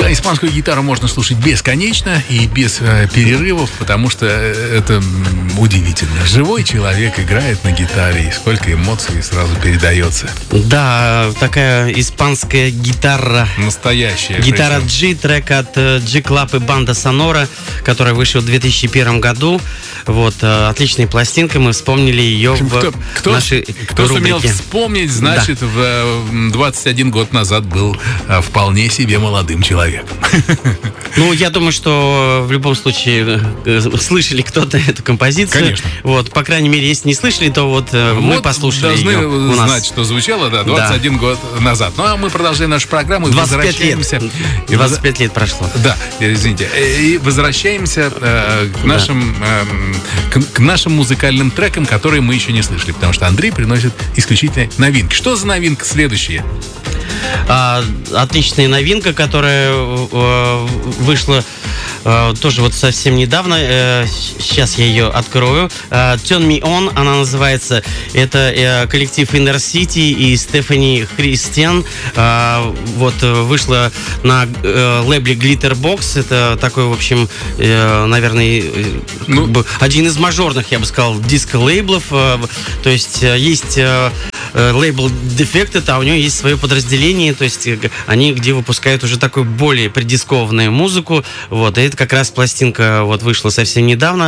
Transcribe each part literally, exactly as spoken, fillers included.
Да, испанскую гитару можно слушать бесконечно и без э, перерывов, потому что это удивительно. Живой человек играет на гитаре, и сколько эмоций сразу передается. Да, такая испанская гитара. Настоящая. Гитара причем. G, трек от G-Club и Banda Sonora, который вышел в две тысячи первом году. Вот, отличная пластинка, мы вспомнили ее в, кто, кто, нашей кто рубрике. Сумел вспомнить, значит, да. в двадцать один год назад был вполне себе молодым человеком. Ну, я думаю, что в любом случае слышали кто-то эту композицию. Конечно. Вот, по крайней мере, если не слышали, то вот, вот мы послушали должны ее. Должны у нас. знать, что звучало, да, двадцать один да. год назад. Ну, а мы продолжаем нашу программу и двадцать пять возвращаемся. лет. двадцать пять лет прошло. Да, извините. И возвращаемся э, к нашим да. э, к, к нашим музыкальным трекам, которые мы еще не слышали, потому что Андрей приносит исключительно новинки. Что за новинка следующая? А, отличная новинка, которая э, вышла э, тоже вот совсем недавно. Э, сейчас я ее открою. Э, Turn Me On, она называется. Это э, коллектив Inner City и Стефани Христиан. Э, вот вышла на э, лейбле Glitterbox. Это такой, в общем, э, наверное, э, ну, как бы один из мажорных, я бы сказал, диско-лейблов. Э, то есть э, есть э, лейбл Defected, а у него есть свое подразделение, то есть они где выпускают уже такую более предискованную музыку, вот, и это как раз пластинка вот вышла совсем недавно,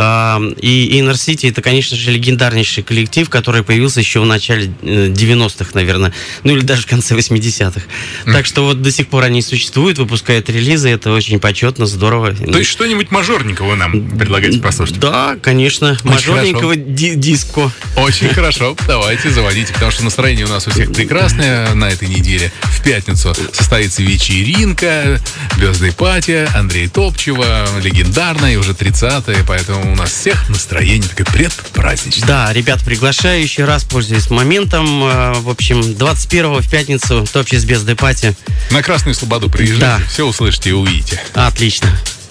и Inner City это, конечно же, легендарнейший коллектив, который появился еще в начале девяностых, наверное, ну или даже в конце восьмидесятых, mm. так что вот до сих пор они существуют, выпускают релизы, это очень почетно, здорово. То есть что-нибудь мажорненького нам предлагаете послушать? Да, конечно, очень мажорненького ди- диско. Очень хорошо, давайте заводите, потому что настроение у нас у всех прекрасное на этой неделе. В пятницу состоится вечеринка, Birthday Party, Андрей Топчева, легендарная, и уже тридцатая, поэтому у нас всех настроение такое предпраздничное. Да, ребят, приглашаю еще раз, пользуясь моментом. В общем, двадцать первого в пятницу Топчес Birthday Party. На Красную Слободу приезжайте, да. Все услышите и увидите. Отлично.